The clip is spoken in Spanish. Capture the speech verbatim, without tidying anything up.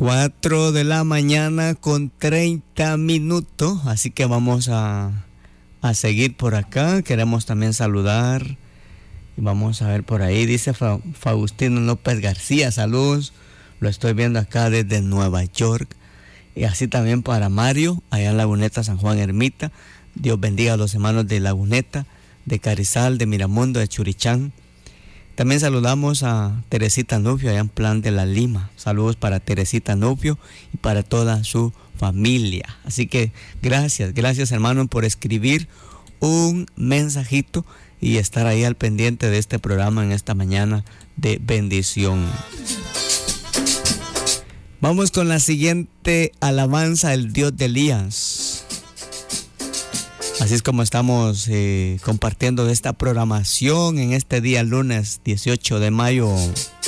Cuatro de la mañana con treinta minutos, así que vamos a, a seguir por acá. Queremos también saludar y vamos a ver por ahí, dice Fa, Faustino López García, saludos, lo estoy viendo acá desde Nueva York. Y así también para Mario, allá en Laguneta, San Juan Ermita. Dios bendiga a los hermanos de Laguneta, de Carizal, de Miramundo, de Churichán. También saludamos a Teresita Nubio, allá en Plan de la Lima. Saludos para Teresita Nubio y para toda su familia. Así que gracias, gracias hermano por escribir un mensajito y estar ahí al pendiente de este programa en esta mañana de bendición. Vamos con la siguiente alabanza, el Dios de Elías. Así es como estamos eh, compartiendo esta programación en este día lunes dieciocho de mayo.